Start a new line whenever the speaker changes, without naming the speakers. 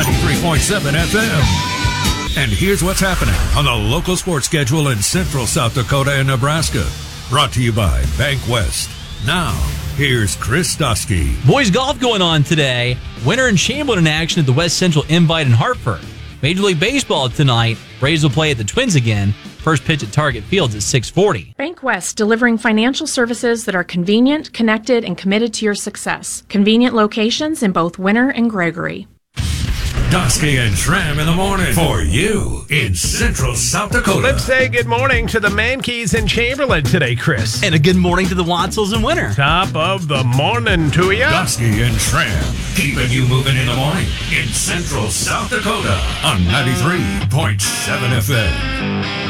93.7 FM. And here's what's happening on the local sports schedule in Central South Dakota and Nebraska. Brought to you by Bank West. Now, here's Chris Dusky.
Boys golf going on today. Winter and Chamberlain in action at the West Central Invite in Hartford. Major League Baseball tonight. Braves will play at the Twins again. First pitch at Target Fields at 6:40.
Bank West, delivering financial services that are convenient, connected, and committed to your success. Convenient locations in both Winter and Gregory.
Dusky and Schramm in the morning for you in Central South Dakota.
Let's say good morning to the Mankeys in Chamberlain today, Chris.
And a good morning to the Watsels in Winter.
Top of the morning to you.
Dusky and Schramm, keeping you moving in the morning in Central South Dakota on 93.7 FM.